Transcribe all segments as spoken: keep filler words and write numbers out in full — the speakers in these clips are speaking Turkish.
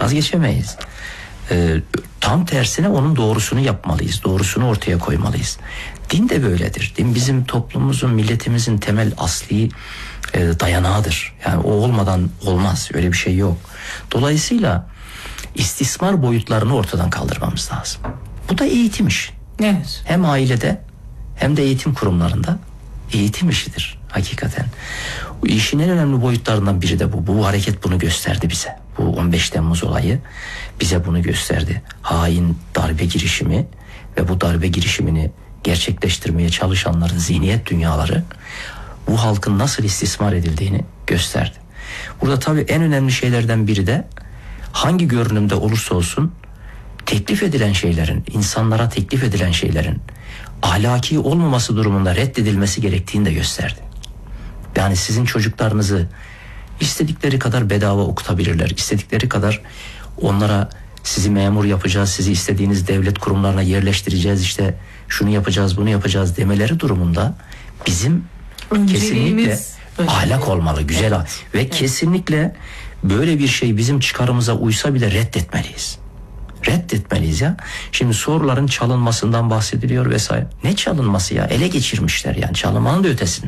Vazgeçemeyiz. Ee, tam tersine onun doğrusunu yapmalıyız. Doğrusunu ortaya koymalıyız. Din de böyledir. Din bizim toplumumuzun, milletimizin temel asli e, dayanağıdır. Yani o olmadan olmaz. Öyle bir şey yok. Dolayısıyla istismar boyutlarını ortadan kaldırmamız lazım. Bu da eğitim işi. Evet. Hem ailede hem de eğitim kurumlarında eğitim işidir hakikaten. Bu işin en önemli boyutlarından biri de bu. Bu hareket bunu gösterdi bize. Bu on beş Temmuz olayı bize bunu gösterdi. Hain darbe girişimi ve bu darbe girişimini gerçekleştirmeye çalışanların zihniyet dünyaları bu halkın nasıl istismar edildiğini gösterdi. Burada tabii en önemli şeylerden biri de hangi görünümde olursa olsun teklif edilen şeylerin, insanlara teklif edilen şeylerin ahlaki olmaması durumunda reddedilmesi gerektiğini de gösterdi. Yani sizin çocuklarınızı istedikleri kadar bedava okutabilirler. İstedikleri kadar onlara sizi memur yapacağız, sizi istediğiniz devlet kurumlarına yerleştireceğiz, işte şunu yapacağız, bunu yapacağız demeleri durumunda bizim kesinlikle ahlak olmalı, güzel evet. ahlak. Ve evet. kesinlikle böyle bir şey bizim çıkarımıza uysa bile reddetmeliyiz. Reddetmeliyiz ya. Şimdi soruların çalınmasından bahsediliyor vesaire. Ne çalınması ya? Ele geçirmişler yani, çalınmanın da ötesinde.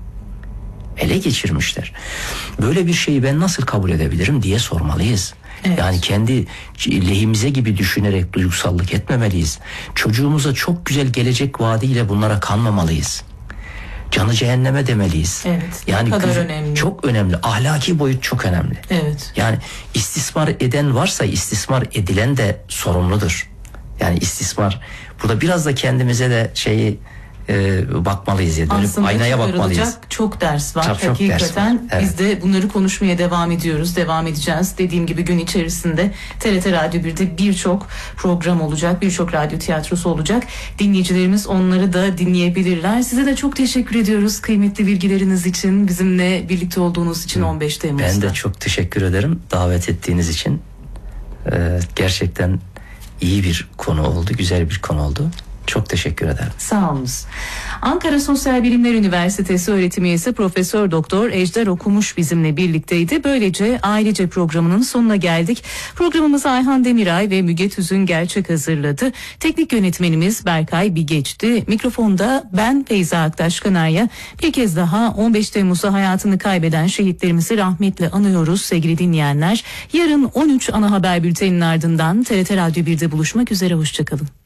Ele geçirmişler. Böyle bir şeyi ben nasıl kabul edebilirim diye sormalıyız. Evet. Yani kendi lehimize gibi düşünerek duygusallık etmemeliyiz. Çocuğumuza çok güzel gelecek vaadiyle bunlara kanmamalıyız. Canı cehenneme demeliyiz. Evet. Yani kadar güzel, önemli. Çok önemli. Ahlaki boyut çok önemli. Evet. Yani istismar eden varsa istismar edilen de sorumludur. Yani istismar. Burada biraz da kendimize de şeyi e, bakmalıyız ya. Dönüp aslında aynaya bakmalıyız. Çok ders var. Çok, çok Hakikaten ders var. Evet. Biz de bunları konuşmaya devam ediyoruz. Devam edeceğiz. Dediğim gibi gün içerisinde T R T Radyo birde birçok program olacak. Birçok radyo tiyatrosu olacak. Dinleyicilerimiz onları da dinleyebilirler. Size de çok teşekkür ediyoruz kıymetli bilgileriniz için. Bizimle birlikte olduğunuz için on beş Temmuz'da. Ben de çok teşekkür ederim davet ettiğiniz için. Ee, gerçekten iyi bir konu oldu. Güzel bir konu oldu. Çok teşekkür ederim. Sağ olunuz. Ankara Sosyal Bilimler Üniversitesi öğretim üyesi Profesör Doktor Ejder Okumuş bizimle birlikteydi. Böylece ailece programının sonuna geldik. Programımızı Ayhan Demiray ve Müge Tüzün Gerçek hazırladı. Teknik yönetmenimiz Berkay Bigeç'ti. Mikrofonda ben Feyza Aktaş Kanarya. Bir kez daha on beş Temmuz'da hayatını kaybeden şehitlerimizi rahmetle anıyoruz sevgili dinleyenler. Yarın on üç ana haber bülteninin ardından T R T Radyo birde buluşmak üzere. Hoşçakalın.